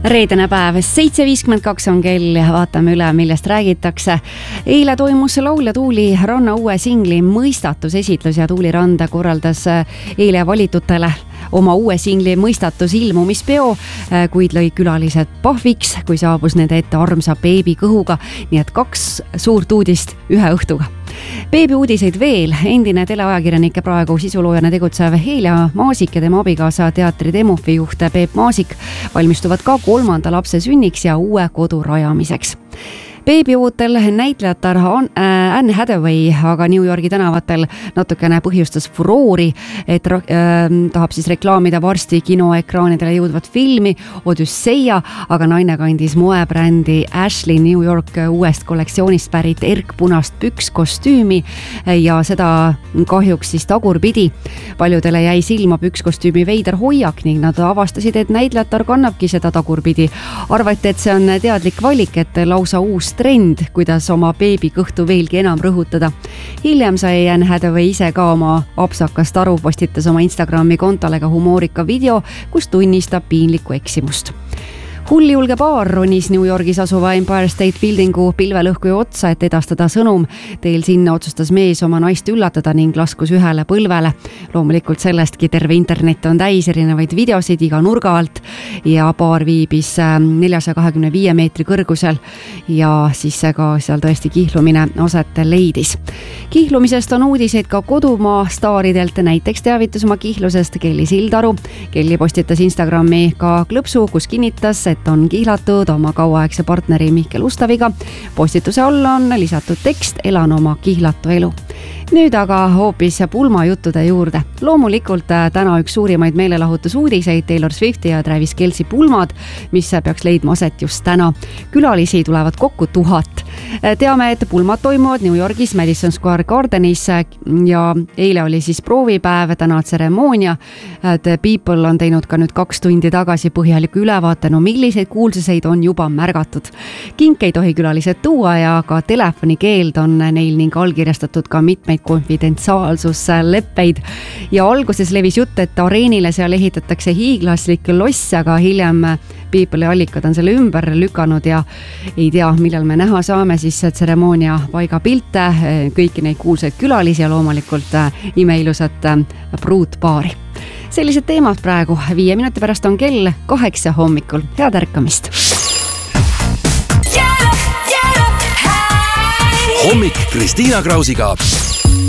Reedene päev, 7.52 on kell ja vaatame üle, millest räägitakse. Eile toimus laulja Tuuli Ranna uue singli Mõistatus esitlus ja Tuuli Rand korraldas eile valitutele oma uue singli Mõistatus ilmumispeo, kuid lõi külalised pahviks, kui saabus nende ette armsa beebi kõhuga, nii et 2 suurt uudist ühe õhtuga. Beebi uudiseid veel, endine teleajakirjanik ja praegu sisuloojana tegutsev Helja Maasik ja tema abikaasa teatri Demofi juht Peep Maasik valmistuvad ka 3. lapse sünniks ja uue kodu rajamiseks. Beebiootel näitlejatar Anne Hathaway aga New Yorgi tänavatel natukene põhjustas furoori, et tahab siis reklaamida varsti kinoekraanidele jõudvat filmi Odüsseia, aga naine kandis moebrändi Ashley New York uuest kollektsioonist pärit erkpunast pükskostüümi ja seda kahjuks siis tagurpidi. Paljudele jäi silma pükskostüümi veider hoiak ning nad avastasid, et näitlejatar kannabki seda tagurpidi. Arvati, et see on teadlik valik, et lausa uus trend, kuidas oma beebi kõhtu veelgi enam rõhutada. Hiljem sai Anne Hathaway ise ka oma apsakast aru, postitas oma Instagrami kontole ka humoorika video, kus tunnistab piinlikku eksimust. Hulljulge paar ronis New Yorgis asuva Empire State Buildingu pilvelõhkuja otsa, et edastada sõnum. Teel sinna otsustas mees oma naist üllatada ning laskus ühele põlvele. Loomulikult sellestki terve internet on täis erinevaid videosid iga nurga alt ja paar viibis 425 meetri kõrgusel ja siis ka seal tõesti kihlumine aset leidis. Kihlumisest on uudiseid ka kodumaa staaridelt, näiteks teavitus oma kihlusest Kelly Sildaru. Kelly postitas Instagrami ka klõpsu, kus kinnitas, et on kihlatud oma kauaaegse partneri Mihkel Ustaviga. Postituse alla on lisatud tekst "Elan oma kihlatu elu". Nüüd aga hoopis pulmajuttude juurde. Loomulikult täna üks suurimaid meelelahutusuudiseid Taylor Swift ja Travis Kelce pulmad, mis peaks leidma aset just täna. Külalisi tulevad kokku 1000. Teame, et pulmad toimuvad New Yorgis Madison Square Gardenis ja eile oli siis proovipäev, täna tseremoonia. The People on teinud ka nüüd 2 tundi tagasi põhjaliku ülevaate, milliseid kuulsuseid on juba märgatud. Kinke ei tohi külalised tuua ja ka telefonikeeld on neil ning allkirjastatud ka mitmeid konfidentsiaalsusleppeid. Ja alguses levis jutt, et areenile seal ehitatakse hiiglaslik loss, aga hiljem People'i allikad on selle ümber lükanud ja ei tea, millal me näha saame siis tseremoonia paiga pilte, kõiki neid kuulsaid külalisi ja loomulikult imeilusat pruutpaari. Sellised teemad praegu, 5 minuti pärast on kell 8 hommikul. Head ärkamist! Hommik Kristiina Krausiga.